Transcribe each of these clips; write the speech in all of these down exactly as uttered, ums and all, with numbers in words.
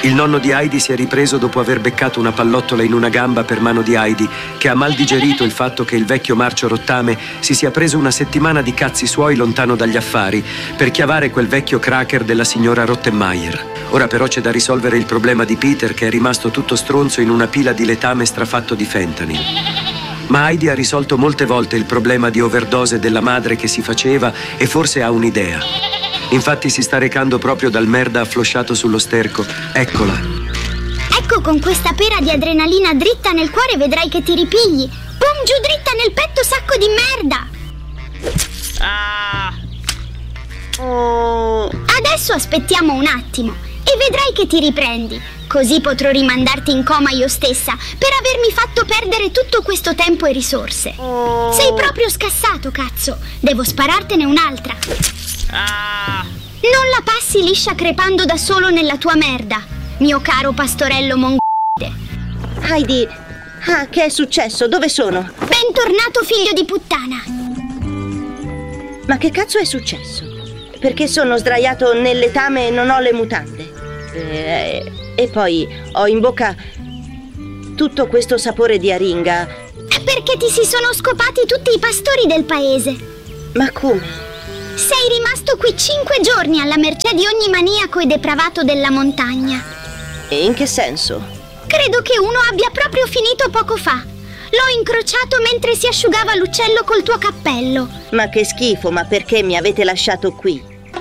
Il nonno di Heidi si è ripreso dopo aver beccato una pallottola in una gamba per mano di Heidi, che ha mal digerito il fatto che il vecchio marcio rottame si sia preso una settimana di cazzi suoi lontano dagli affari per chiavare quel vecchio cracker della signora Rottenmeier. Ora però c'è da risolvere il problema di Peter, che è rimasto tutto stronzo in una pila di letame strafatto di fentanyl. Ma Heidi ha risolto molte volte il problema di overdose della madre che si faceva e forse ha un'idea. Infatti si sta recando proprio dal merda afflosciato sullo sterco. Eccola. Ecco, con questa pera di adrenalina dritta nel cuore vedrai che ti ripigli. Pum, giù dritta nel petto, sacco di merda. Ah. Oh. Adesso aspettiamo un attimo e vedrai che ti riprendi. Così potrò rimandarti in coma io stessa per avermi fatto perdere tutto questo tempo e risorse. Oh. Sei proprio scassato, cazzo. Devo sparartene un'altra. Ah. Non la passi liscia crepando da solo nella tua merda, mio caro pastorello mongolide. Heidi, ah, che è successo? Dove sono? Bentornato, figlio di puttana. Ma che cazzo è successo? Perché sono sdraiato nel letame e non ho le mutande. E, e poi ho in bocca tutto questo sapore di aringa. Perché ti si sono scopati tutti i pastori del paese. Ma come? Sei rimasto qui cinque giorni alla mercé di ogni maniaco e depravato della montagna. E in che senso? Credo che uno abbia proprio finito poco fa. L'ho incrociato mentre si asciugava l'uccello col tuo cappello. Ma che schifo, ma perché mi avete lasciato qui?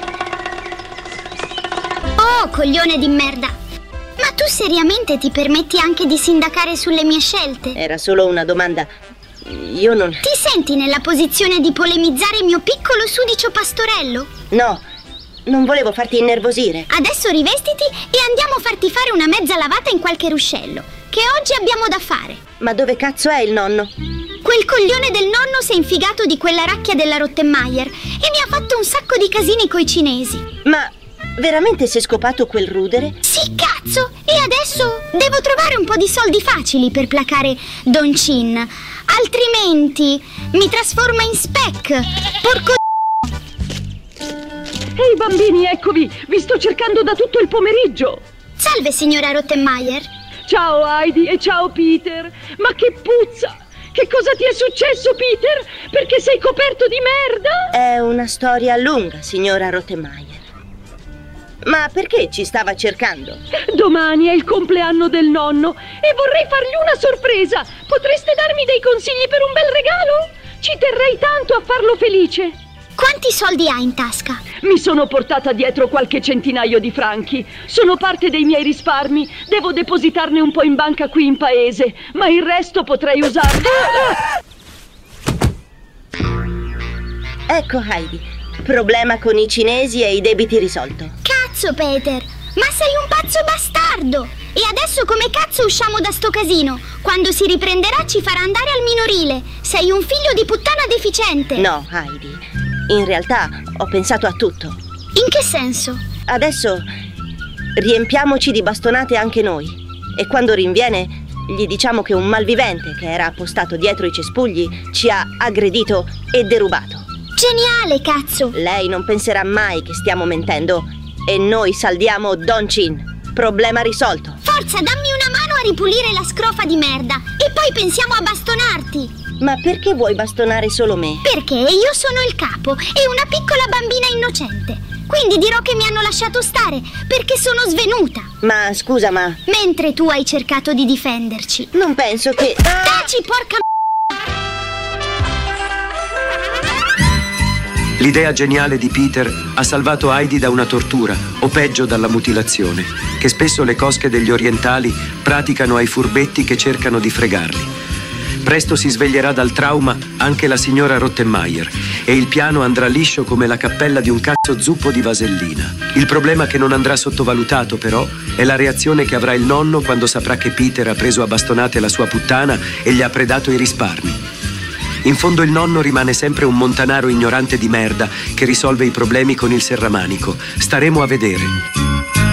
Oh, coglione di merda! Ma tu seriamente ti permetti anche di sindacare sulle mie scelte? Era solo una domanda. Io non... Ti senti nella posizione di polemizzare mio piccolo sudicio pastorello? No, non volevo farti innervosire. Adesso rivestiti e andiamo a farti fare una mezza lavata in qualche ruscello, che oggi abbiamo da fare. Ma dove cazzo è il nonno? Quel coglione del nonno si è infigato di quella racchia della Rottenmeier e mi ha fatto un sacco di casini coi cinesi. Ma veramente si è scopato quel rudere? Sì, cazzo! E adesso devo trovare un po' di soldi facili per placare Don Chin. Altrimenti mi trasforma in speck. Porco d***o. Ehi bambini, eccovi! Vi sto cercando da tutto il pomeriggio. Salve, signora Rottenmeier. Ciao Heidi e ciao Peter. Ma che puzza! Che cosa ti è successo, Peter? Perché sei coperto di merda? È una storia lunga, signora Rottenmeier. Ma perché ci stava cercando? Domani è il compleanno del nonno e vorrei fargli una sorpresa. Potreste darmi dei consigli per un bel regalo? Ci terrei tanto a farlo felice. Quanti soldi hai in tasca? Mi sono portata dietro qualche centinaio di franchi. Sono parte dei miei risparmi. Devo depositarne un po' in banca qui in paese, ma il resto potrei usarlo. Ecco Heidi, problema con i cinesi e i debiti risolto. Cazzo, Peter, ma sei un pazzo bastardo! E adesso come cazzo usciamo da sto casino? Quando si riprenderà ci farà andare al minorile. Sei un figlio di puttana deficiente. No, Heidi, in realtà ho pensato a tutto. In che senso? Adesso riempiamoci di bastonate anche noi. E quando rinviene gli diciamo che un malvivente che era appostato dietro i cespugli ci ha aggredito e derubato. Geniale, cazzo! Lei non penserà mai che stiamo mentendo e noi saldiamo Don Chin. Problema risolto. Forza, dammi una mano a ripulire la scrofa di merda e poi pensiamo a bastonarti. Ma perché vuoi bastonare solo me? Perché io sono il capo e una piccola bambina innocente. Quindi dirò che mi hanno lasciato stare perché sono svenuta. Ma scusa, ma... Mentre tu hai cercato di difenderci. Non penso che... Ah! Taci, porca m***a! L'idea geniale di Peter ha salvato Heidi da una tortura, o peggio dalla mutilazione, che spesso le cosche degli orientali praticano ai furbetti che cercano di fregarli. Presto si sveglierà dal trauma anche la signora Rottenmeier e il piano andrà liscio come la cappella di un cazzo zuppo di vasellina. Il problema che non andrà sottovalutato, però, è la reazione che avrà il nonno quando saprà che Peter ha preso a bastonate la sua puttana e gli ha predato i risparmi. In fondo il nonno rimane sempre un montanaro ignorante di merda che risolve i problemi con il serramanico. Staremo a vedere.